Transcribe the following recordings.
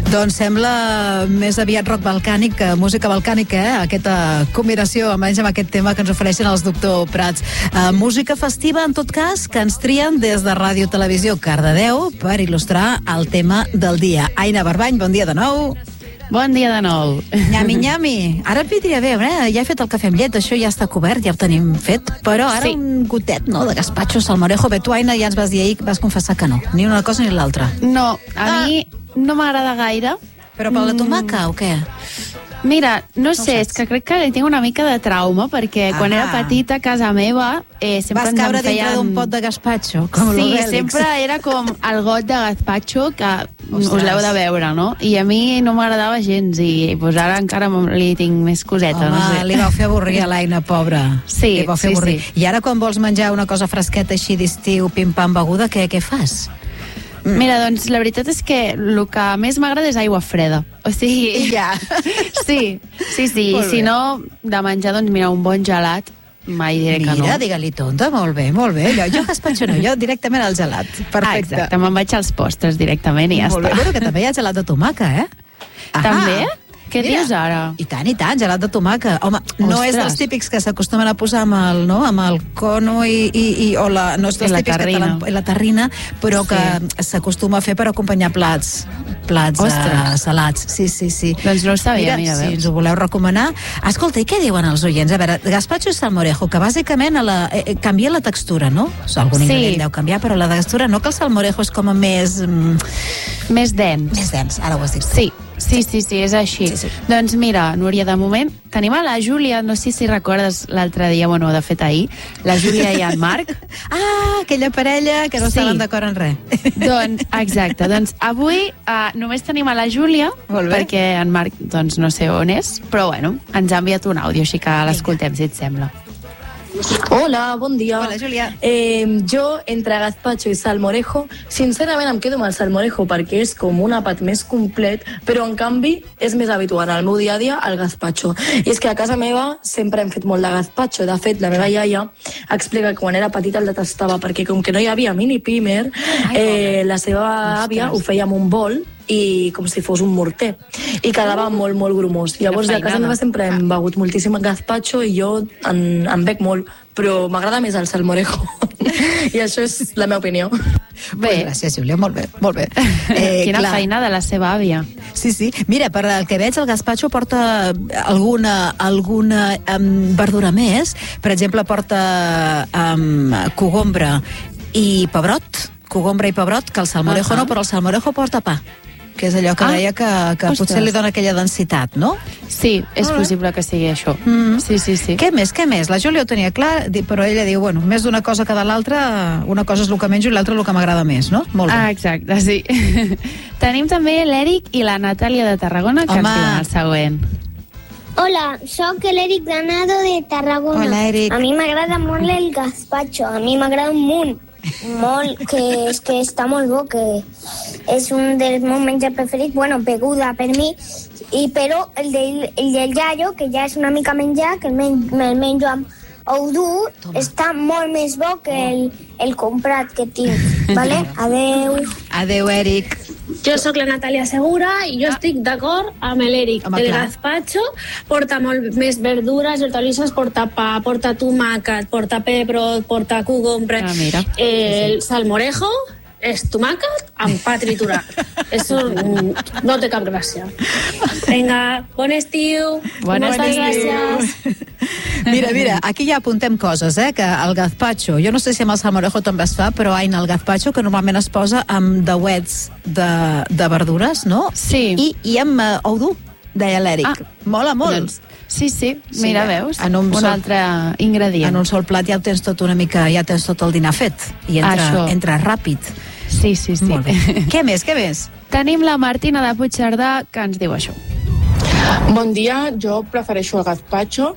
Doncs sembla més aviat rock balcànic que música balcànica, aquesta combinació, almenys amb aquest tema que ens ofereixen els Doctor Prats. Música festiva, en tot cas, que ens trien des de Ràdio Televisió Cardedeu per il·lustrar el tema del dia. Aina Barbany, bon dia de nou. Bon dia de nou. Nyami, nyami. Ara et vindria bé, ja he fet el cafè amb llet, això ja està cobert, ja ho tenim fet, però ara un gotet, no?, de gazpacho, salmorejo. Bé, tu, Aina, ja ens vas dir ahir, vas confessar que no, ni una cosa ni l'altra. No, a mi no m'agrada gaire. Però per la tomaca o què? Mira, no sé, és que crec que tinc una mica de trauma, perquè quan era petita a casa meva sempre vas caure dintre d'un pot de gazpacho, com l'Obèlix. Sí, sempre era com el got de gazpacho que us l'heu de veure, no? I a mi no m'agradava gens, i pues ara encara li tinc més coseta. Home, no sé. Li vau fer avorrir a l'Aina, pobra. Sí, sí. I ara quan vols menjar una cosa fresqueta així d'estiu, pim-pam, beguda, què fas? Mira, doncs la veritat és que el que més m'agrada és aigua freda. O sigui... Ja. Sí. I si no, de menjar, doncs mira, un bon gelat, mai diré que no. Mira, digue-li tonta, molt bé. Jo gazpacho no, jo directament al gelat. Perfecte. Exacte, me'n vaig als postres directament i ja està. Bueno, que també hi ha gelat de tomaca, També? Què dius ara? I tant, gelat de tomaca. Home, no és dels típics que s'acostumen a posar amb el cono o la... No és dels típics que la terrina, però que s'acostuma a fer per acompanyar plats salats. Sí. Doncs no ho sabia, mira, si ens ho voleu recomanar. Escolta, i què diuen els oients? A veure, gazpacho i salmorejo, que bàsicament canvia la textura, no? Algun ingredient deu canviar, però la textura no, que el salmorejo és com a més... Més dens. Més dens, ara ho has dit. Sí, és així. Sí. Doncs mira, Núria, de moment tenim a la Júlia, no sé si recordes l'altre dia, bueno, de fet ahir, la Júlia i en Marc. Aquella parella que no estaven d'acord en res. Doncs, exacte. Doncs avui només tenim a la Júlia, perquè en Marc, doncs no sé on és, però bueno, ens ha enviat un àudio, així que l'escoltem, si et sembla. Hola, bon dia. Hola, Júlia. Jo, entre gazpacho i salmorejo, sincerament em quedo amb el salmorejo perquè és com un àpat més complet, però en canvi és més habitual al meu dia a dia el gazpacho. I és que a casa meva sempre hem fet molt de gazpacho. De fet, la meva iaia explica que quan era petita el detestava perquè com que no hi havia mini pimer, la seva àvia ho feia amb un bol i com si fos un morter, i quedava molt, molt grumós. Llavors, a casa meva sempre hem begut moltíssim gazpacho i jo en bec molt, però m'agrada més el salmorejo. I això és la meva opinió. Bé, gràcies, Júlia, molt bé. Quina feina de la seva àvia. Sí. Mira, per el que veig, el gazpacho porta alguna verdura més. Per exemple, porta cogombre i pebrot, que el salmorejo no, però el salmorejo porta pa, que és allò que deia que potser li dona aquella densitat, no? Sí, és possible que sigui això. Sí. Què més? La Júlia ho tenia clar, però ella diu, bueno, més d'una cosa que de l'altra, una cosa és el que menjo i l'altra el que m'agrada més, no? Molt bé. Exacte, sí. Tenim també l'Eric i la Natàlia de Tarragona, que ens diuen el següent. Hola, sóc l'Eric Granado de Tarragona. Hola, Eric. A mi m'agrada molt el gazpacho, a mi m'agrada un munt. Molt, que és que està molt bo, que és un dels meus menjars preferits, bueno, beguda per mi, però el del iaio, que ja és una mica menjar, que me'l menjo amb ou dur, està molt més bo que el comprat que tinc, vale? Adeu, Eric. Jo sóc la Natàlia Segura i jo estic d'acord amb l'Eric. El gazpacho porta molt més verdures, hortalisses, porta pa, porta tomàquet, porta pebrot, porta cogombre. El salmorejo és tomàquet amb pa triturat. Eso no té cap gràcia. Vinga, bon estiu. Moltes gràcies. Mira, aquí ja apuntem coses, que el gazpacho, jo no sé si amb el salmorejo també es fa, però Aina, el gazpacho, que normalment es posa amb dauets de verdures, no? Sí. I amb ou dur, deia l'Eric. Mola molt. Doncs, sí, mira, veus? Un altre ingredient. En un sol plat ja ho tens tot una mica, ja tens tot el dinar fet. I entra ràpid. Sí. Molt bé. Què més? Tenim la Martina de Puigcerdà, que ens diu això. Bon dia, jo prefereixo el gazpacho.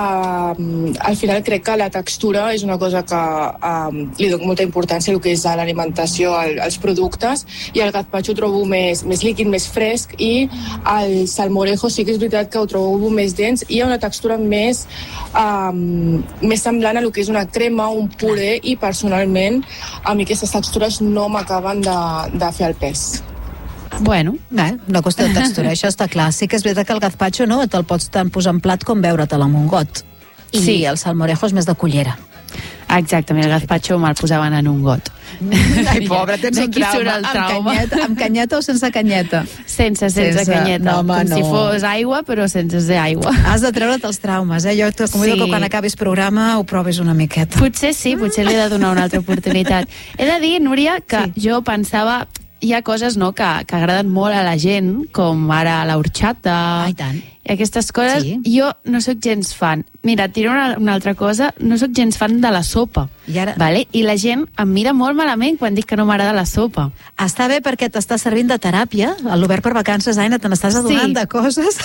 Al final crec que la textura és una cosa que li dono molta importància al que és l'alimentació, als productes, i el gazpacho ho trobo més líquid, més fresc, i el salmorejo sí que és veritat que ho trobo més dens i hi ha una textura més semblant a el que és una crema, un puré, i personalment a mi aquestes textures no m'acaben de fer el pes. Bueno. Una qüestió de textura, això està clar. Sí que és veritat que el gazpacho no te'l pots tant posar en plat com beure-te'l amb un got. I el salmorejo és més de cullera. Exactament, el gazpacho me'l posaven en un got. Ai, pobre, tens un trauma. Amb canyeta o sense canyeta? Sense canyeta. No, home, com si fos aigua, però sense ser aigua. Has de treure't els traumes, Jo et convido que quan acabis programa ho provis una miqueta. Potser sí, potser li he de donar una altra oportunitat. He de dir, Núria, que jo pensava... Hi ha coses que agraden molt a la gent, com ara l'horchata... I tant. I aquestes coses, jo no sóc gens fan. Mira, et diré una altra cosa, no sóc gens fan de la sopa. I la gent em mira molt malament quan dic que no m'agrada la sopa. Està bé perquè t'està servint de teràpia. A l'Obert per Vacances, Aina, te n'estàs adonant de coses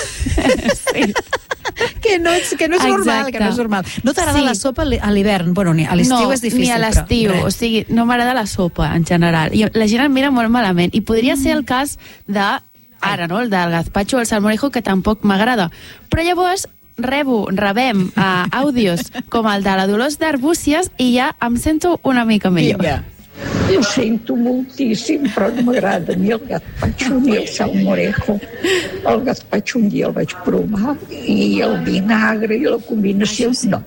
que no és normal. No t'agrada la sopa a l'hivern? Bueno, a l'estiu és difícil. No, ni a l'estiu. O sigui, no m'agrada la sopa, en general. I la gent em mira molt malament. I podria ser el cas de... Ara, no? El del gazpacho o el salmorejo, que tampoc m'agrada. Però llavors rebem àudios com el de la Dolors d'Arbúcies i ja em sento una mica millor. Ho sento moltíssim, però no m'agrada ni el gazpacho ni el salmorejo. El gazpacho un dia el vaig provar i el vinagre i la combinació no.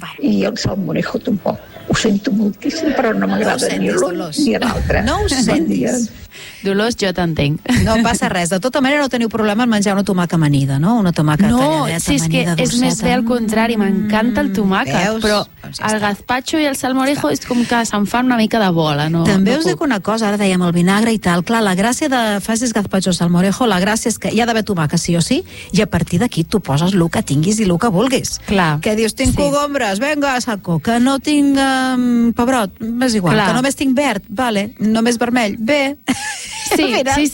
I el salmorejo tampoc. Ho sento moltíssim, però no m'agrada ni l'un ni l'altre. No ho sentis. Dolors, jo t'entenc. No passa res. De tota manera no teniu problema en menjar una tomaca amanida, no? Una tomaca talladeta, amanida, dolceta. No, és que és més bé al contrari. M'encanta el tomàquet, però el gazpacho i el salmorejo és com que se'n fan una mica de bola. També us dic una cosa, ara dèiem el vinagre i tal. Clar, la gràcia de facis gazpacho o salmorejo, la gràcia és que hi ha d'haver tomàquet sí o sí, i a partir d'aquí tu poses el que tinguis i el que vulguis. Clar. Que dius, tinc cogombres, venga, saco. Que no tinc pebrot, és igual. Que només tinc verd, vale. Només vermell, bé. Sí.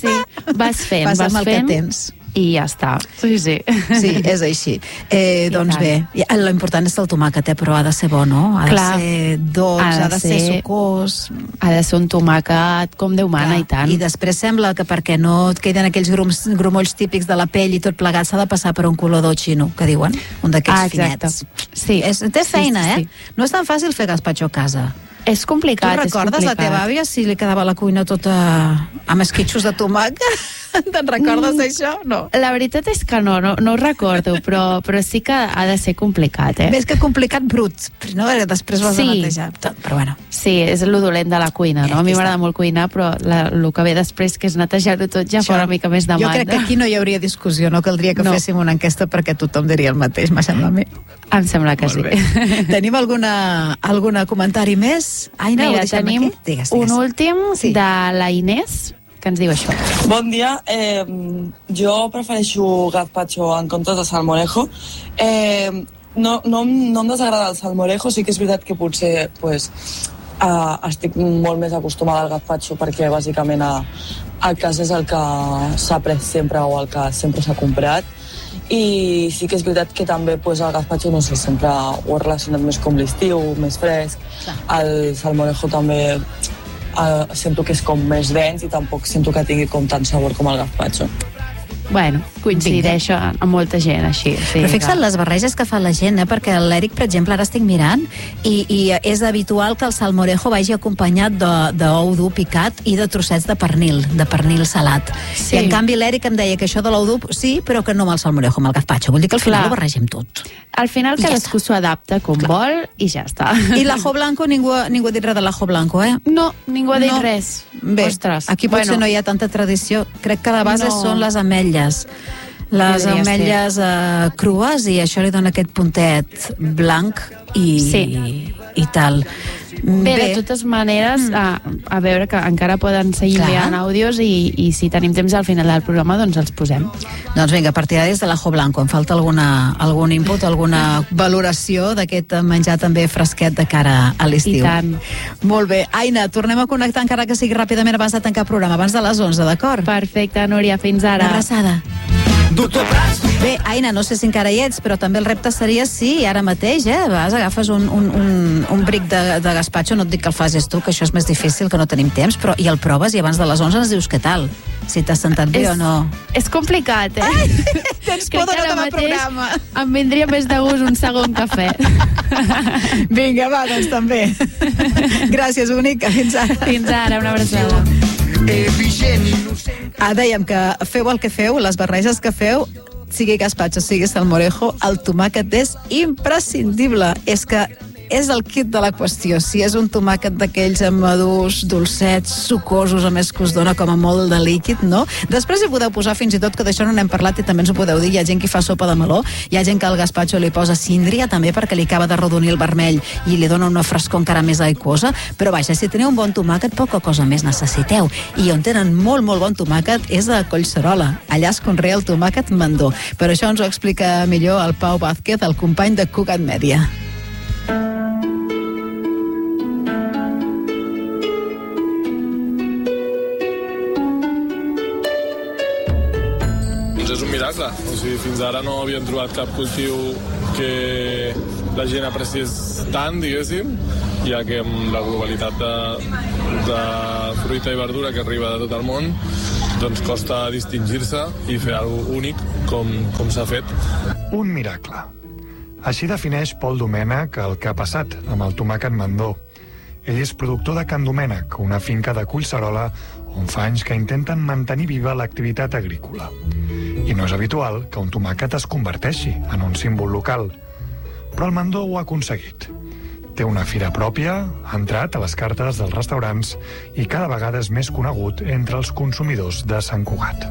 Vas fent. Que tens. I ja està. Sí, és així. Doncs bé, l'important és el tomàquet, però ha de ser bo, no? Ha de ser dolç, ha de ser sucós. Ha de ser un tomàquet com Déu mana, i tant. I després sembla que perquè no et queden aquells grumolls típics de la pell i tot plegat, s'ha de passar per un colador xino, que diuen, un d'aquests finets. Sí. Té feina, No és tan fàcil fer gazpacho a casa. És complicat, Tu recordes la teva àvia si li quedava la cuina tota amb esquitxos de tomàquet? Te'n recordes d'això? No. La veritat és que no ho recordo, però sí que ha de ser complicat, Ves que complicat brut, no? Després ho has de netejar. Però bueno. Sí, és el dolent de la cuina, no? A mi m'agrada molt cuinar, però el que ve després, que és netejar-ho tot, ja fa una mica més de Jo crec que aquí no hi hauria discussió, no caldria que féssim una enquesta perquè tothom diria el mateix, m'ha semblat a mi. Em sembla que sí. Tenim algun comentari més? Aina, mira, tenim un últim de la Inés, que ens diu això. Bon dia, jo prefereixo gazpacho en comptes de salmorejo. No em desagrada el salmorejo, sí que és veritat que potser estic molt més acostumada al gazpacho perquè bàsicament a casa és el que s'ha pres sempre o el que sempre s'ha comprat, i sí que és veritat que també el gazpacho, no sé, sempre ho he relacionat més com l'estiu, més fresc. El salmorejo també sento que és com més dens i tampoc sento que tingui com tant sabor com el gazpacho. Bueno, coincideixo amb molta gent així. Sí, però fixa't les barreges que fa la gent, perquè l'Eric, per exemple, ara estic mirant i és habitual que el salmorejo vagi acompanyat d'ou dur picat i de trossets de pernil salat. I en canvi l'Eric em deia que això de l'ou dur sí, però que no amb el salmorejo, amb el gazpacho. Vull dir que al final ho barregem tot. Al final cadascú s'ho adapta com vol i ja està. I l'ajo blanco, ningú ha dit res de l'ajo blanco, No, ningú ha dit res. Bé, aquí potser no hi ha tanta tradició. Crec que la base són les ametlles. Les ametlles crues, i això li dona aquest puntet blanc i tal. Bé, de totes maneres, a veure que encara poden seguir enviant àudios i si tenim temps al final del programa, doncs els posem. Doncs vinga, partidaris de l'ajo blanco. Em falta algun input, alguna valoració d'aquest menjar també fresquet de cara a l'estiu. I tant. Molt bé. Aina, tornem a connectar encara que sigui ràpidament abans de tancar el programa, abans de les 11, d'acord? Perfecte, Núria, fins ara. Una abraçada. Bé, Aina, no sé si encara hi ets, però també el repte seria ara mateix, agafes un bric de gazpacho, no et dic que el facis tu, que això és més difícil, que no tenim temps, però i el proves i abans de les 11 ens dius què tal, si t'has sentat bé o no. És complicat, Ai, tens por de no acabar el programa. Em vindria més de gust un segon cafè. Vinga, va, doncs també. Gràcies, bonica, fins ara. Fins ara, una abraçada. Dèiem que feu el que feu, les barreges que feu, sigui gazpacho, sigui salmorejo, el tomàquet és imprescindible. És que és el kit de la qüestió. Si és un tomàquet d'aquells madurs, dolcets, sucosos, a més que us dona com a molt de líquid, no? Després hi podeu posar fins i tot, que d'això no n'hem parlat i també ens ho podeu dir, hi ha gent que fa sopa de meló, hi ha gent que al gazpacho li posa síndria també perquè li acaba de rodonir el vermell i li dona una frescor encara més aquosa, però vaja, si teniu un bon tomàquet, poca cosa més necessiteu. I on tenen molt, molt bon tomàquet és a Collserola. Allà es conrea el tomàquet mandó. Per això ens ho explica millor el Pau Vázquez, el company de Cugat Mèdia. És un miracle. O sigui, fins ara no havíem trobat cap cultiu que la gent apreciés tant, diguéssim, ja que amb la globalitat de fruita i verdura que arriba de tot el món, doncs costa distingir-se i fer alguna cosa únic com s'ha fet. Un miracle. Així defineix Pol Domènech el que ha passat amb el tomàquet mandó. Ell és productor de Can Domènech, una finca de Collserola on fa anys que intenten mantenir viva l'activitat agrícola. I no és habitual que un tomàquet es converteixi en un símbol local. Però el mandó ho ha aconseguit. Té una fira pròpia, ha entrat a les cartes dels restaurants i cada vegada és més conegut entre els consumidors de Sant Cugat.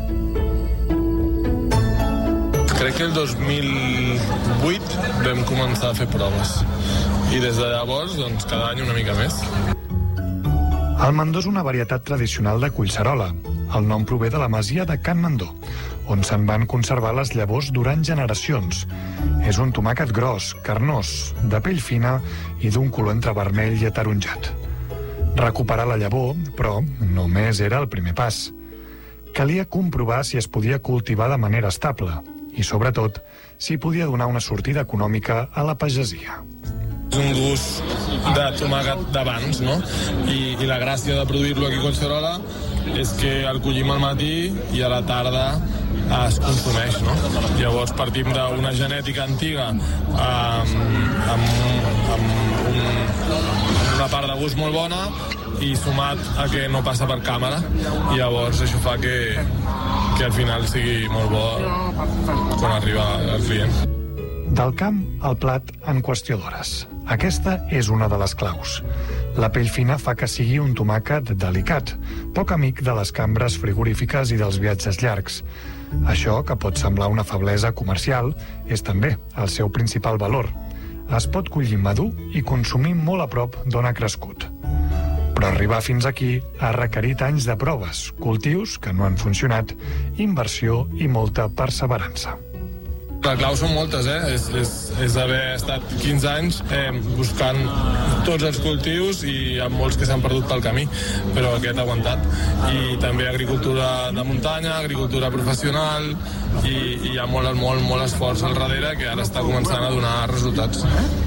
Crec que el 2008 vam començar a fer proves. I des de llavors, doncs, cada any una mica més. El mandó és una varietat tradicional de Collserola. El nom prové de la masia de Can Mandó, on se'n van conservar les llavors durant generacions. És un tomàquet gros, carnós, de pell fina i d'un color entre vermell i ataronjat. Recuperar la llavor, però, només era el primer pas. Calia comprovar si es podia cultivar de manera estable i, sobretot, si podia donar una sortida econòmica a la pagesia. És un gust de tomàquet d'abans, no? I la gràcia de produir-lo aquí a Collserola és que el collim al matí i a la tarda es consumeix, no? Llavors partim d'una genètica antiga amb una part de gust molt bona i sumat a que no passa per càmera, i llavors això fa que al final sigui molt bo quan arriba al client. Del camp al plat en qüestió d'hores. Aquesta és una de les claus. La pell fina fa que sigui un tomàquet delicat, poc amic de les cambres frigorífiques i dels viatges llargs. Això, que pot semblar una feblesa comercial, és també el seu principal valor. Es pot collir madur i consumir molt a prop d'on ha crescut. Però arribar fins aquí ha requerit anys de proves, cultius que no han funcionat, inversió i molta perseverança. La clau són moltes, és haver estat 15 anys buscant tots els cultius i hi ha molts que s'han perdut pel camí, però aquest ha aguantat. I també agricultura de muntanya, agricultura professional, i hi ha molt esforç al darrere que ara està començant a donar resultats.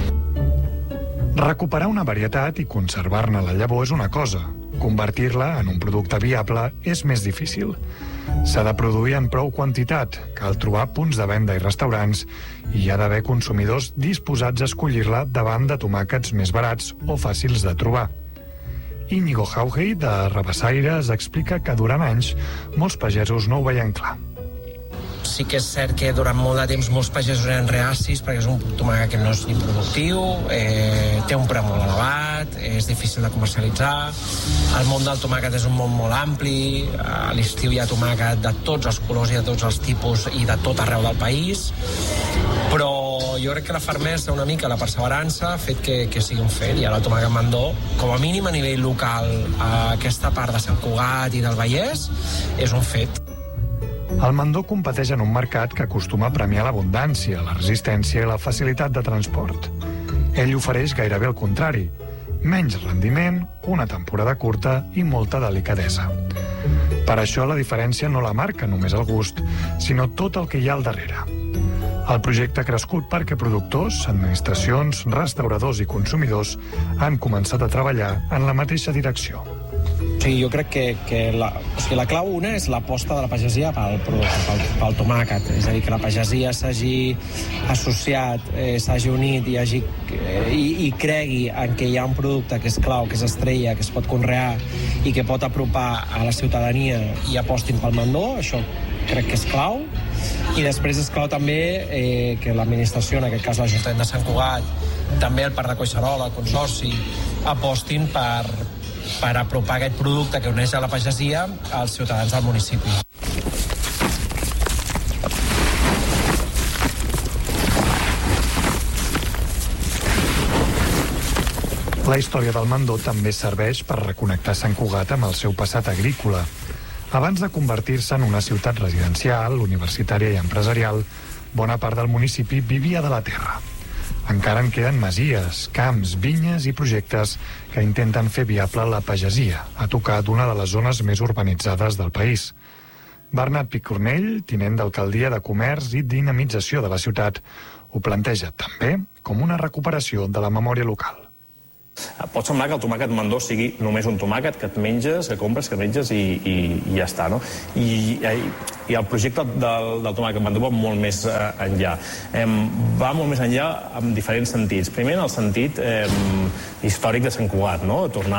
Recuperar una varietat i conservar-ne la llavor és una cosa. Convertir-la en un producte viable és més difícil. S'ha de produir en prou quantitat, cal trobar punts de venda i restaurants i hi ha d'haver consumidors disposats a escollir-la davant de tomàquets més barats o fàcils de trobar. Íñigo Jaugey, de Rabassaires, explica que durant anys molts pagesos no ho veien clar. Sí que és cert que durant molt de temps molts pagesos eren reacis perquè és un tomàquet que no és ni productiu, té un preu molt elevat, és difícil de comercialitzar. El món del tomàquet és un món molt ampli, a l'estiu hi ha tomàquet de tots els colors i de tots els tipus i de tot arreu del país, però jo crec que la fermesa una mica, la perseverança ha fet que sigui un fet, i ara el tomàquet mandó, com a mínim a nivell local, a aquesta part de Sant Cugat i del Vallès, és un fet. El mandó competeix en un mercat que acostuma a premiar l'abundància, la resistència i la facilitat de transport. Ell ofereix gairebé el contrari: menys rendiment, una temporada curta i molta delicadesa. Per això la diferència no la marca només el gust, sinó tot el que hi ha al darrere. El projecte ha crescut perquè productors, administracions, restauradors i consumidors han començat a treballar en la mateixa direcció. Sí, jo crec que la clau una és l'aposta de la pagesia pel producte, pel tomàquet. És a dir, que la pagesia s'hagi associat, s'hagi unit i cregui en que hi ha un producte que és clau, que és estrella, que es pot conrear i que pot apropar a la ciutadania i apostin pel mandó, això crec que és clau. I després és clau també que l'administració, en aquest cas l'Ajuntament de Sant Cugat, també el Parc de Collserola, el Consorci, apostin per apropar aquest producte que uneix a la pagesia als ciutadans del municipi. La història del mandó també serveix per reconnectar Sant Cugat amb el seu passat agrícola. Abans de convertir-se en una ciutat residencial, universitària i empresarial, bona part del municipi vivia de la terra. Encara en queden masies, camps, vinyes i projectes que intenten fer viable la pagesia, a tocar d'una de les zones més urbanitzades del país. Bernat Picornell, tinent d'alcaldia de Comerç i Dinamització de la ciutat, ho planteja també com una recuperació de la memòria local. Pot semblar que el tomàquet mandó sigui només un tomàquet que et menges, que compres, que menges i ja està, no? I el projecte del tomàquet mandó va molt més enllà. Va molt més enllà en diferents sentits. Primer, en el sentit històric de Sant Cugat, no? Tornar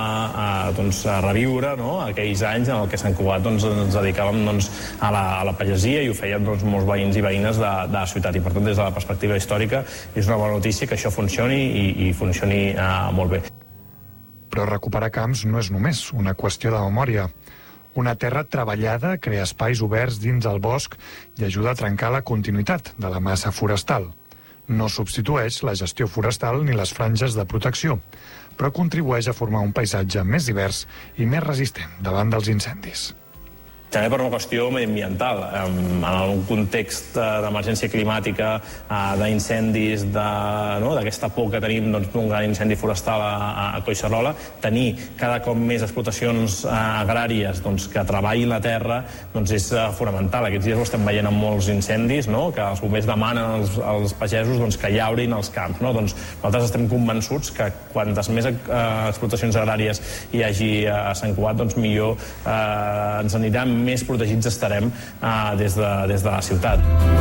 a reviure aquells anys en què Sant Cugat ens dedicàvem a la pagesia i ho feien molts veïns i veïnes de la ciutat. I per tant, des de la perspectiva històrica, és una bona notícia que això funcioni i funcioni molt bé. Però recuperar camps no és només una qüestió de memòria. Una terra treballada crea espais oberts dins el bosc i ajuda a trencar la continuïtat de la massa forestal. No substitueix la gestió forestal ni les franges de protecció, però contribueix a formar un paisatge més divers i més resistent davant dels incendis. També per una qüestió mediambiental. En un context d'emergència climàtica, d'incendis, d'aquesta por que tenim d'un gran incendi forestal a Collserola, tenir cada cop més explotacions agràries que treballin la terra és fonamental. Aquests dies ho estem veient en molts incendis, que els bombers demanen als pagesos que llaurin els camps. Nosaltres estem convençuts que quantes més explotacions agràries hi hagi a Sant Cugat, millor ens aniran més protegits estarem des de la ciutat.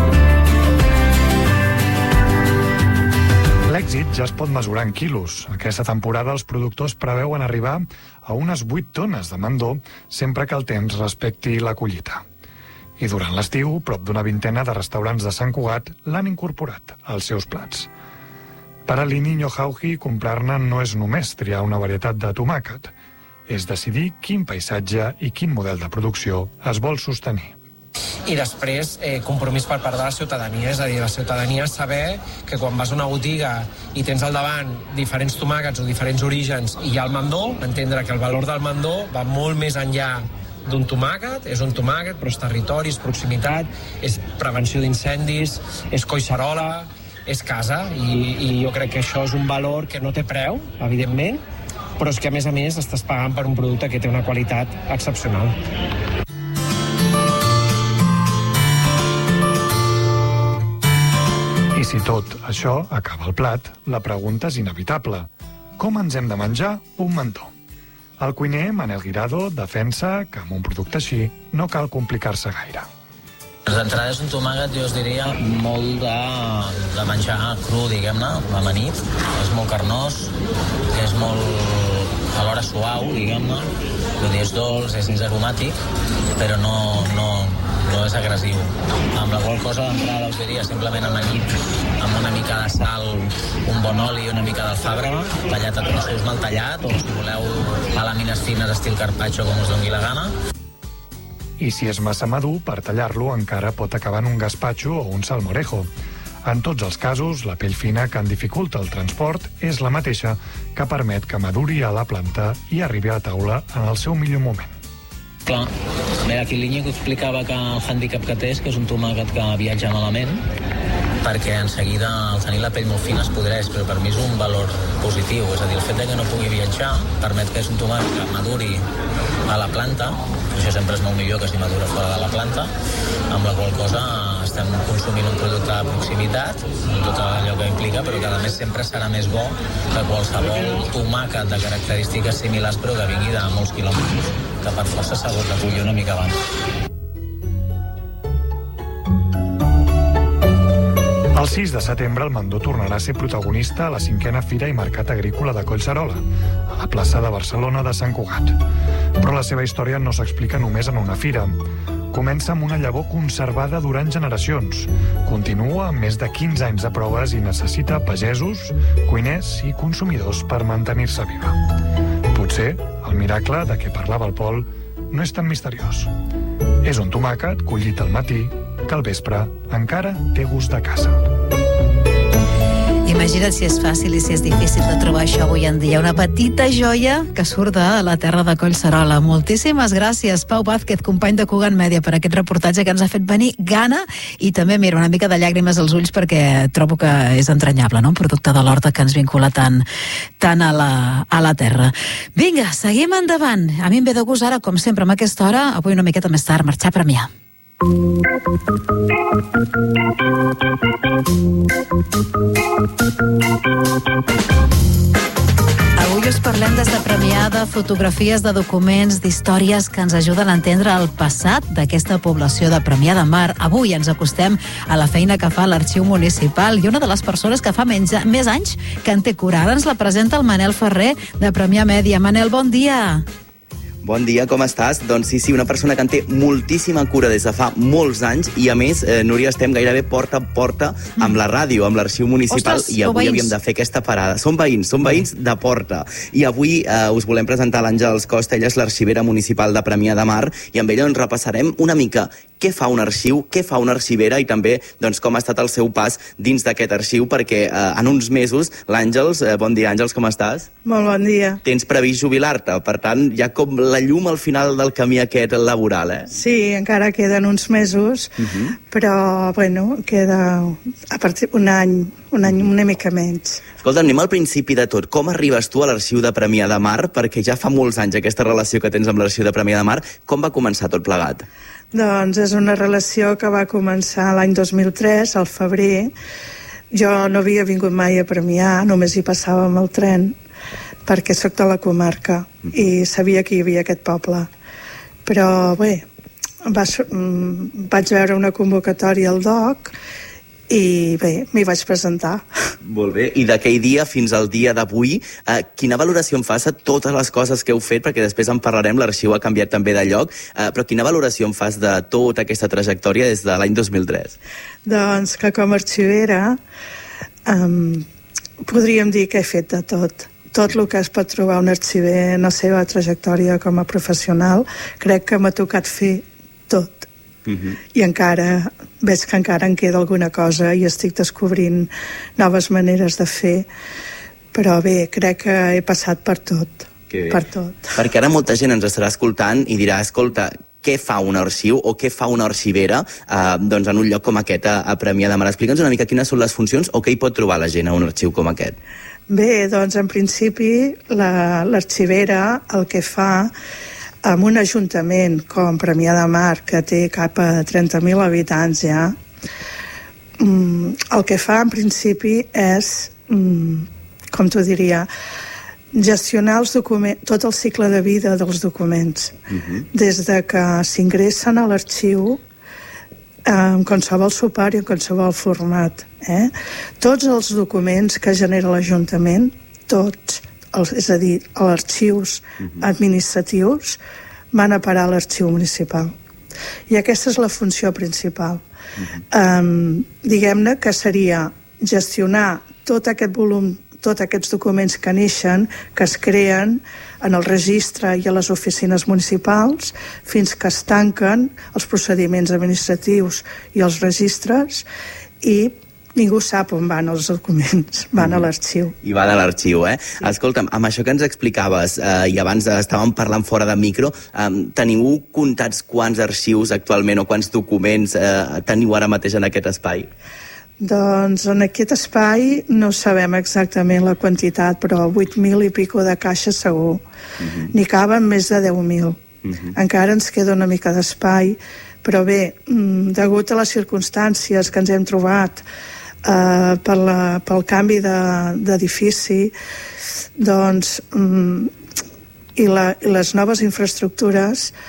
L'èxit ja es pot mesurar en quilos. Aquesta temporada els productors preveuen arribar a unes 8 tones de mandó sempre que el temps respecti la collita. I durant l'estiu, prop d'una vintena de restaurants de Sant Cugat l'han incorporat als seus plats. Per a l'Iniño Jauji, comprar-ne no és només triar una varietat de tomàquet, és decidir quin paisatge i quin model de producció es vol sostenir. I després, compromís per part de la ciutadania, és a dir, la ciutadania saber que quan vas a una botiga i tens al davant diferents tomàquets o diferents orígens i hi ha el mandó, entendre que el valor del mandó va molt més enllà d'un tomàquet, és un tomàquet, però és territori, és proximitat, és prevenció d'incendis, és Collserola, és casa, i jo crec que això és un valor que no té preu, evidentment, però és que, a més, estàs pagant per un producte que té una qualitat excepcional. I si tot això acaba al plat, la pregunta és inevitable. Com ens hem de menjar un mandó? El cuiner Manel Guirado defensa que amb un producte així no cal complicar-se gaire. D'entrada és un tomàquet, jo us diria, molt de menjar cru, diguem-ne, amanit. És molt carnós, és molt alhora suau, diguem-ne. Vull dir, és dolç, és aromàtic, però no és agressiu. Amb la qual cosa d'entrada us diria simplement amanit, amb una mica de sal, un bon oli i una mica d'alfàbrega, tallat a trossos mal tallat, o si voleu a làmines fines estil carpaccio com us doni la gana. I si és massa madur, per tallar-lo encara pot acabar en un gazpacho o un salmorejo. En tots els casos, la pell fina que en dificulta el transport és la mateixa que permet que maduri a la planta i arribi a la taula en el seu millor moment. Clar, aquí l'Iñigo explicava que el hàndicap que té és que és un tomàquet que viatja malament, perquè en seguida, al tenir la pell molt fina, es podreix, però per mi és un valor positiu. És a dir, el fet que no pugui viatjar permet que és un tomàquet que maduri a la planta, això sempre és molt millor que si madura fora de la planta, amb la qual cosa estem consumint un producte de proximitat, amb tot allò que implica, però que a més sempre serà més bo que qualsevol tomàquet de característiques similars, però que vingui de molts quilòmetres, que per força s'ha hagut de collir una mica abans. El 6 de setembre el Mandó tornarà a ser protagonista a la 5a Fira i Mercat Agrícola de Collserola, a la plaça de Barcelona de Sant Cugat. Però la seva història no s'explica només en una fira. Comença amb una llavor conservada durant generacions. Continua amb més de 15 anys de proves i necessita pagesos, cuiners i consumidors per mantenir-se viva. Potser el miracle de què parlava el Pol no és tan misteriós. És un tomàquet collit al matí que al vespre encara té gust de casa. Imagina't si és fàcil i si és difícil de trobar això avui en dia. Una petita joia que surt de la terra de Collserola. Moltíssimes gràcies, Pau Vázquez, company de Cugat Mèdia, per aquest reportatge que ens ha fet venir gana i també, mira, una mica de llàgrimes als ulls perquè trobo que és entranyable, no?, un producte de l'horta que ens vincula tant a la terra. Vinga, seguim endavant. A mi em ve de gust ara, com sempre, amb aquesta hora, avui una miqueta més tard, marxar a Premià. Avui us parlem des de Premià de fotografies, de documents, d'històries que ens ajuden a entendre el passat d'aquesta població de Premià de Mar. Avui ens acostem a la feina que fa l'Arxiu Municipal i una de les persones que fa més anys que en té cura. Ara ens la presenta el Manel Ferrer de Premià Mèdia. Manel, bon dia. Bon dia, com estàs? Doncs sí, una persona que en té moltíssima cura des de fa molts anys i, a més, Núria, estem gairebé porta a porta amb la ràdio, amb l'Arxiu Municipal. Ostres, i avui havíem de fer aquesta parada. Som veïns de porta. I avui us volem presentar l'Àngels Costa, ella és l'arxivera municipal de Premià de Mar, i amb ella doncs repassarem una mica què fa un arxiu, què fa una arxivera i també doncs, com ha estat el seu pas dins d'aquest arxiu, perquè en uns mesos, l'Àngels, bon dia Àngels, com estàs? Molt bon dia. Tens previst jubilar-te, per tant, ja com la llum al final del camí aquest laboral, eh? Sí, encara queden uns mesos, però, bueno, queda a partir un any una mica menys. Escolta, anem al principi de tot. Com arribes tu a l'Arxiu de Premià de Mar? Perquè ja fa molts anys aquesta relació que tens amb l'Arxiu de Premià de Mar. Com va començar tot plegat? Doncs és una relació que va començar l'any 2003, al febrer. Jo no havia vingut mai a Premià, només hi passava amb el tren, perquè sóc de la comarca i sabia que hi havia aquest poble. Però bé, vaig veure una convocatòria al DOC i bé, m'hi vaig presentar. Molt bé, i d'aquell dia fins al dia d'avui, quina valoració en fas a totes les coses que heu fet, perquè després en parlarem, l'arxiu ha canviat també de lloc, però quina valoració en fas de tota aquesta trajectòria des de l'any 2003? Doncs que com a arxivera podríem dir que he fet de tot. Tot el que es pot trobar un arxiver en la seva trajectòria com a professional, crec que m'ha tocat fer tot. I encara veig que encara en queda alguna cosa i estic descobrint noves maneres de fer, però bé, crec que he passat per tot. Per tot. Perquè ara molta gent ens estarà escoltant i dirà, escolta, què fa un arxiu o què fa una arxivera doncs en un lloc com aquest a Premià de Mar? Explica'ns una mica quines són les funcions o què hi pot trobar la gent a un arxiu com aquest. Bé, doncs en principi l'arxivera el que fa amb un ajuntament com Premià de Mar, que té cap a 30.000 habitants ja, el que fa en principi és, com t'ho diria, gestionar els documents, tot el cicle de vida dels documents, des de que s'ingressen a l'arxiu en qualsevol suport i en qualsevol format. Tots els documents que genera l'Ajuntament, tots, és a dir, els arxius administratius van a parar a l'Arxiu Municipal. I aquesta és la funció principal. Diguem-ne que seria gestionar tot aquest volum, tots aquests documents que neixen, que es creen en el registre i a les oficines municipals, fins que es tanquen els procediments administratius i els registres, i ningú sap on van els documents, van a l'arxiu. I van a l'arxiu, eh? Escolta'm, amb això que ens explicaves, i abans estàvem parlant fora de micro, teniu comptats quants arxius actualment o quants documents teniu ara mateix en aquest espai? Doncs en aquest espai no sabem exactament la quantitat, però 8.000 i pico de caixes segur. N'hi caben més de 10.000. Encara ens queda una mica d'espai, però bé, degut a les circumstàncies que ens hem trobat pel canvi d'edifici, doncs, i les noves infraestructures,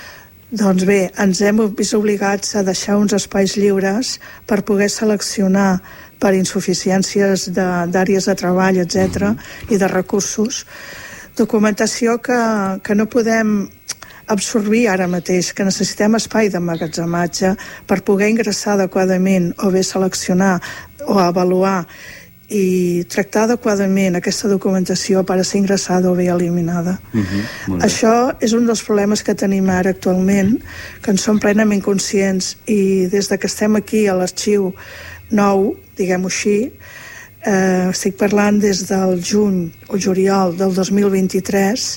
Doncs bé, ens hem vist obligats a deixar uns espais lliures per poder seleccionar per insuficiències d'àrees de treball, etc., i de recursos, documentació que no podem absorbir ara mateix, que necessitem espai d'emmagatzematge per poder ingressar adequadament o bé seleccionar o avaluar i tractar adequadament aquesta documentació per a ser ingressada o bé eliminada. Això és un dels problemes que tenim ara actualment, que en som plenament conscients, i des de que estem aquí a l'arxiu nou, diguem-ho així, estic parlant des del juny o juliol del 2023,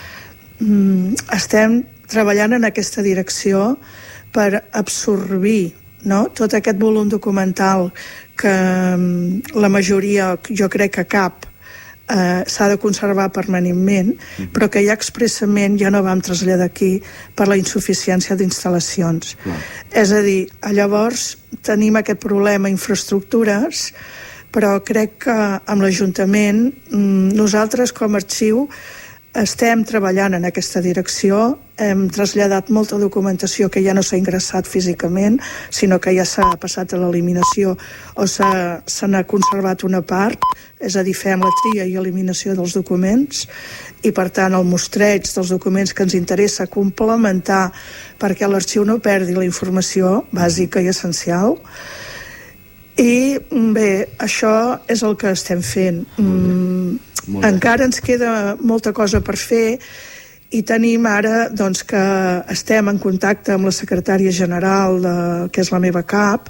estem treballant en aquesta direcció per absorbir, no?, tot aquest volum documental que la majoria, jo crec que cap, s'ha de conservar permanentment, però que ja expressament ja no vam traslladar aquí per la insuficiència d'instal·lacions. És a dir, llavors tenim aquest problema infraestructures, però crec que amb l'Ajuntament nosaltres com a arxiu estem treballant en aquesta direcció, hem traslladat molta documentació que ja no s'ha ingressat físicament, sinó que ja s'ha passat a l'eliminació o se n'ha conservat una part, és a dir, fem la tria i eliminació dels documents, i per tant el mostreig dels documents que ens interessa complementar perquè l'arxiu no perdi la informació bàsica i essencial. I bé, això és el que estem fent. Encara ens queda molta cosa per fer i tenim ara doncs, que estem en contacte amb la secretària general, que és la meva cap,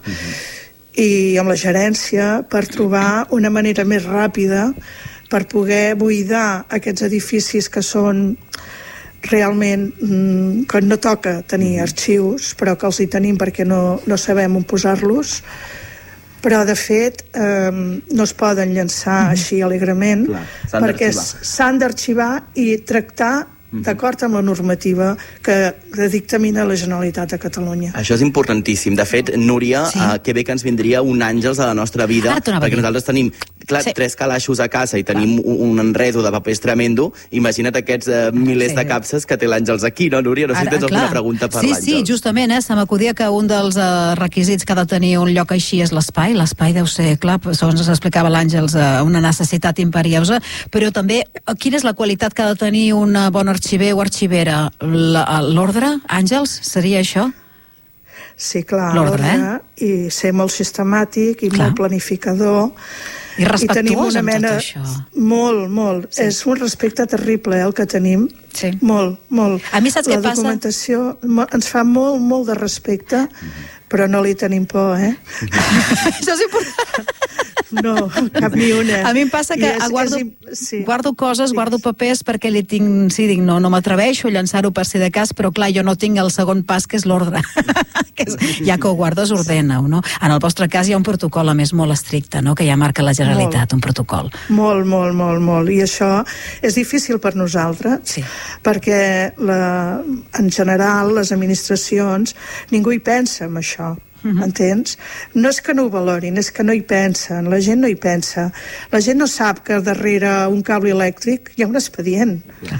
i amb la gerència per trobar una manera més ràpida per poder buidar aquests edificis que són realment que no toca tenir arxius, però que els hi tenim perquè no sabem on posar-los, però de fet no es poden llançar així alegrement, perquè s'han d'arxivar i tractar d'acord amb la normativa que dictamina la Generalitat de Catalunya. Això és importantíssim. De fet, Núria, que bé que ens vindria un Àngels a la nostra vida, perquè nosaltres tenim 3 calaixos a casa i tenim un enredo de papers tremendo. Imagina't aquests milers de capses que té l'Àngels aquí, no, Núria? No sé si tens alguna pregunta per l'Àngels. Sí, justament, se m'acudia que un dels requisits que ha de tenir un lloc així és l'espai. L'espai deu ser, clar, segons ens explicava l'Àngels, una necessitat imperiosa, però també quina és la qualitat que ha de tenir un bon arxiver o arxivera? L'ordre, Àngels, seria això? Sí, clar, l'ordre, i ser molt sistemàtic i molt planificador. I respectuós amb tot això. Molt. És un respecte terrible, el que tenim. Molt. A mi saps què passa? La documentació ens fa molt de respecte, però no li tenim por, Això és important. No, cap ni una. A mi em passa que guardo coses, guardo papers perquè li tinc... Sí, dic, no m'atreveixo a llançar-ho per si de cas, però clar, jo no tinc el segon pas, que és l'ordre. Ja que ho guardo, ordena-ho, no? En el vostre cas hi ha un protocol, a més, molt estricte, no?, que ja marca la Generalitat, un protocol. Molt. I això és difícil per nosaltres, perquè en general les administracions, ningú hi pensa en això. Entens? No és que no ho valorin, és que no hi pensen, la gent no hi pensa. La gent no sap que darrere un cable elèctric hi ha un expedient.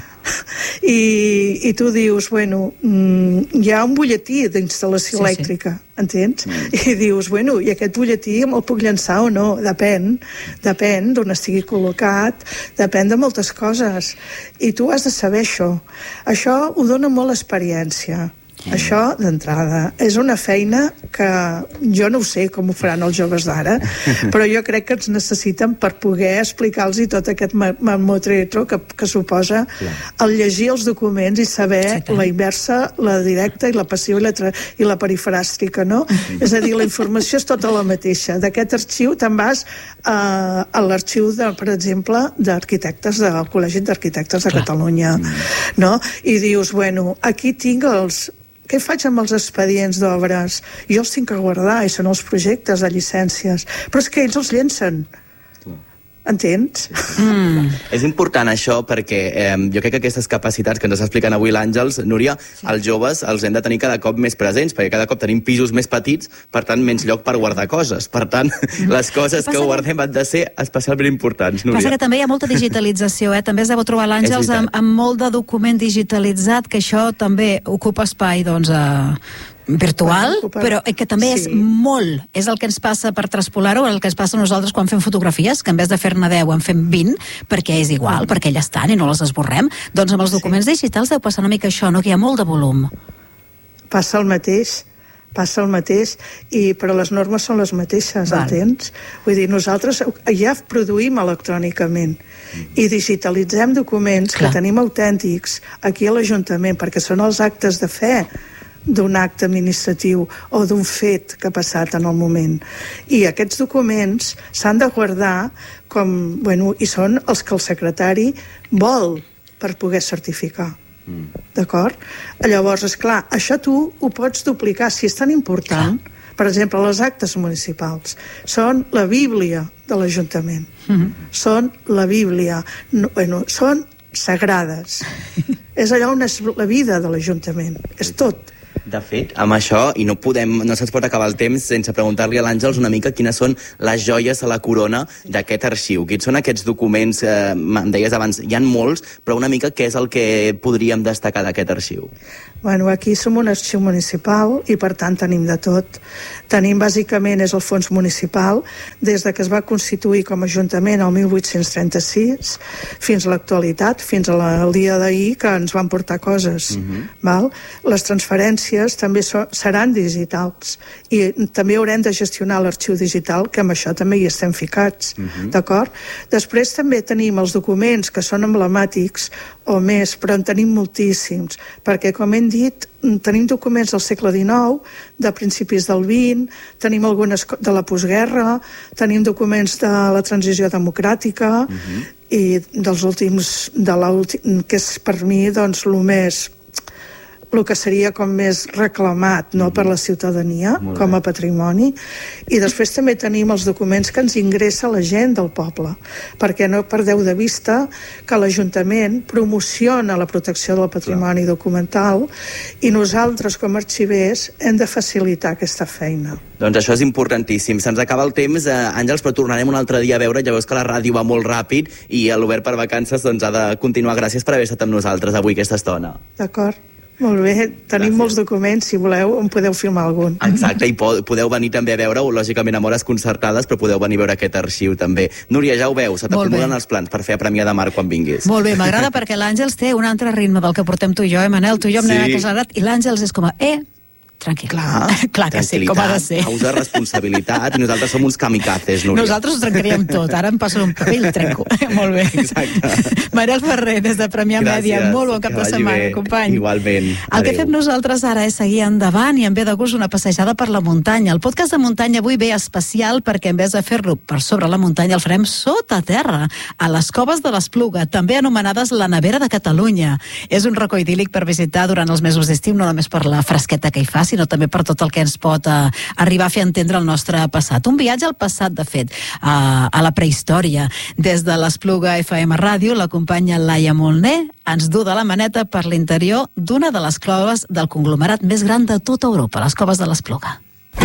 I tu dius, bueno, hi ha un butlletí d'instal·lació elèctrica, entens? I dius, bueno, i aquest butlletí me'l puc llançar o no? Depèn d'on estigui col·locat, depèn de moltes coses. I tu has de saber això. Això ho dona molt l'experiència. Això, d'entrada, és una feina que jo no ho sé com ho faran els joves d'ara, però jo crec que ens necessiten per poder explicar-los tot aquest mamotretro que suposa el llegir els documents i saber la inversa, la directa i la passiva i la perifràstica, no? És a dir, la informació és tota la mateixa. D'aquest arxiu te'n vas a l'arxiu, per exemple, d'arquitectes del Col·legi d'Arquitectes de Catalunya, no? I dius, bueno, aquí tinc què faig amb els expedients d'obres? Jo els tinc que guardar, i són els projectes de llicències. Però és que ells els llencen. entens? És important això perquè jo crec que aquestes capacitats que ens està explicant avui l'Àngels, Núria, els joves els hem de tenir cada cop més presents, perquè cada cop tenim pisos més petits, per tant, menys lloc per guardar coses. Per tant, les coses que guardem han de ser especialment importants, Núria. Passa que també hi ha molta digitalització, també es deu trobar l'Àngels amb molt de document digitalitzat, que això també ocupa espai, doncs, virtual, però que també és molt, és el que ens passa per traspolar-ho, el que ens passa a nosaltres quan fem fotografies, que en vez de fer-ne 10 en fem 20, perquè és igual, perquè ja estan i no les esborrem. Doncs amb els documents digitals deu passar una mica això, no? Que hi ha molt de volum. Passa el mateix, però les normes són les mateixes, entens? Vull dir, nosaltres ja produïm electrònicament i digitalitzem documents que tenim autèntics aquí a l'Ajuntament, perquè són els actes de fe d'un acte administratiu o d'un fet que ha passat en el moment. I aquests documents s'han de guardar i són els que el secretari vol per poder certificar. D'acord? Llavors, esclar, això tu ho pots duplicar si és tan important. Per exemple, les actes municipals són la Bíblia de l'Ajuntament. Són la Bíblia. Són sagrades. És allò on és la vida de l'Ajuntament. És tot. De fet, amb això, i no se'ns pot acabar el temps sense preguntar-li a l'Àngels una mica quines són les joies a la corona d'aquest arxiu. Quins són aquests documents, em deies abans, hi ha molts, però una mica què és el que podríem destacar d'aquest arxiu? Bueno, aquí som un arxiu municipal i per tant tenim de tot. Tenim bàsicament és el fons municipal des de que es va constituir com a Ajuntament el 1836 fins a l'actualitat, fins al dia d'ahir que ens van portar coses. Val? Les transferències també seran digitals i també haurem de gestionar l'arxiu digital, que amb això també hi estem ficats, d'acord? Després també tenim els documents que són emblemàtics o més, però en tenim moltíssims, perquè com hem dit, tenim documents del segle XIX, de principis del XX, tenim algunes de la postguerra, tenim documents de la transició democràtica i dels últims, que és per mi doncs el que seria com més reclamat per la ciutadania com a patrimoni. I després també tenim els documents que ens ingressa la gent del poble, perquè no perdeu de vista que l'Ajuntament promociona la protecció del patrimoni documental i nosaltres com a arxivers hem de facilitar aquesta feina. Doncs això és importantíssim. Se'ns acaba el temps, Àngels, però tornarem un altre dia a veure. Ja veus que la ràdio va molt ràpid i l'Obert per Vacances ha de continuar. Gràcies per haver estat amb nosaltres avui aquesta estona. D'acord. Molt bé, tenim molts documents, si voleu, en podeu filmar algun. Exacte, i podeu venir també a veure-ho, lògicament amb hores concertades, però podeu venir a veure aquest arxiu també. Núria, ja ho veus, se t'acumulen els plans per fer a Premià de Mar quan vinguis. Molt bé, m'agrada perquè l'Àngels té un altre ritme del que portem tu i jo, Manel? Tu i jo hem anat accelerat i l'Àngels és com tranquil. Clar que sí, com ha de ser. Causa responsabilitat i nosaltres som uns kamikazes, Núria. Nosaltres ho trencaríem tot. Ara em passen un paper i el trenco. Molt bé. Exacte. Manel Ferrer, des de Premià Mèdia. Molt bon cap de setmana, company. Igualment. El que fem nosaltres ara és seguir endavant i em ve de gust una passejada per la muntanya. El podcast de muntanya avui ve especial perquè en vez de fer-lo per sobre la muntanya el farem sota terra, a les Coves de l'Espluga, també anomenades la Nevera de Catalunya. És un racó idíl·lic per visitar durant els mesos d'estiu, no només per la fresqueta que hi fa, sinó també per tot el que ens pot arribar a fer entendre el nostre passat. Un viatge al passat, de fet, a la prehistòria. Des de l'Espluga FM Ràdio, la companya Laia Molner ens du de la maneta per l'interior d'una de les coves del conglomerat més gran de tota Europa, les Coves de l'Espluga.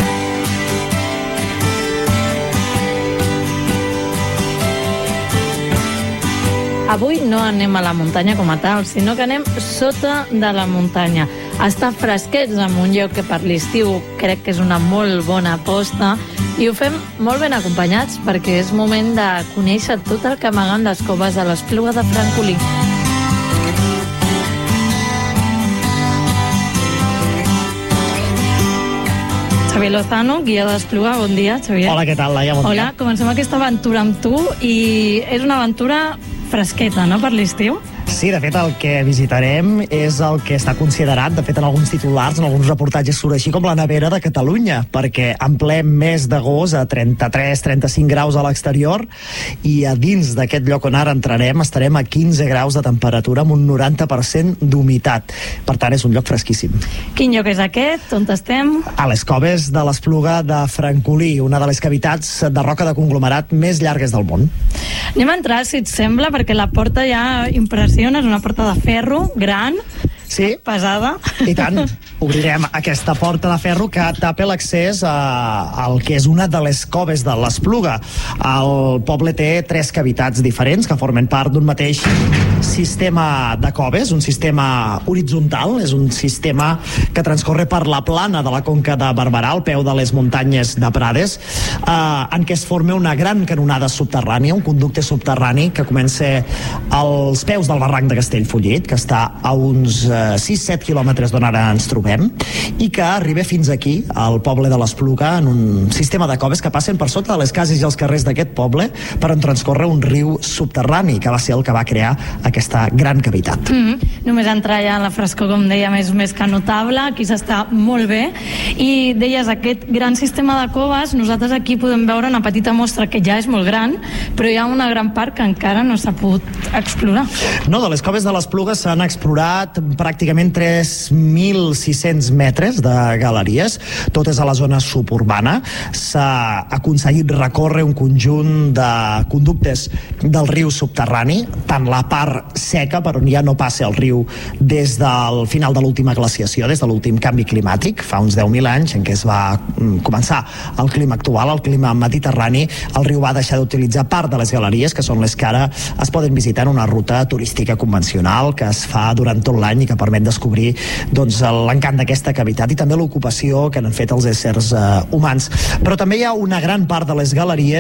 Avui no anem a la muntanya com a tal, sinó que anem sota de la muntanya. Estar fresquets en un lloc que per l'estiu crec que és una molt bona aposta i ho fem molt ben acompanyats perquè és moment de conèixer tot el que amaguen les coves de l'Espluga de Francolí. Xavier Lozano, guia de l'Espluga, bon dia, Xavier. Hola, què tal, Laia? Bon dia. Hola, comencem aquesta aventura amb tu i és una aventura fresqueta, no?, per l'estiu? Sí, de fet, el que visitarem és el que està considerat, de fet, en alguns titulars, en alguns reportatges surt així com la nevera de Catalunya, perquè en ple mes d'agost a 33-35 graus a l'exterior i a dins d'aquest lloc on ara entrarem estarem a 15 graus de temperatura amb un 90% d'humitat. Per tant, és un lloc fresquíssim. Quin lloc és aquest? On estem? A les coves de l'Espluga de Francolí, una de les cavitats de roca de conglomerat més llargues del món. Anem a entrar, si et sembla, perquè la porta ja impressiona, és una porta de ferro, gran, sí, pesada. I tant. Obrirem aquesta porta de ferro que tapa l'accés al que és una de les coves de l'Espluga. El poble té 3 cavitats diferents que formen part d'un mateix sistema de coves, un sistema horitzontal, és un sistema que transcorre per la plana de la conca de Barberà, al peu de les muntanyes de Prades, en què es forma una gran canonada subterrània, un conducte subterrani que comença als peus del barranc de Castellfollit, que està a uns 6-7 quilòmetres d'on ara ens trobem, i que arriba fins aquí, al poble de l'Espluga, en un sistema de coves que passen per sota de les cases i els carrers d'aquest poble per on transcorre un riu subterrani, que va ser el que va crear aquesta gran cavitat. Només entrar ja a la frescor, com dèiem, és més que notable, aquí s'està molt bé, i deies, aquest gran sistema de coves, nosaltres aquí podem veure una petita mostra que ja és molt gran, però hi ha una gran part que encara no s'ha pogut explorar. No, de les coves de l'Espluga s'han explorat pràcticament 3.600 metres de galeries, totes a la zona suburbana. S'ha aconseguit recórrer un conjunt de conductes del riu subterrani, tant la part seca, per on ja no passa el riu des del final de l'última glaciació, des de l'últim canvi climàtic, fa uns 10.000 anys, en què es va començar el clima actual, el clima mediterrani. El riu va deixar d'utilitzar part de les galeries, que són les que ara es poden visitar en una ruta turística convencional que es fa durant tot l'any i que permet descobrir l'encant d'aquesta cavitat i també l'ocupació que han fet els éssers humans. Però també hi ha una gran part de les galeries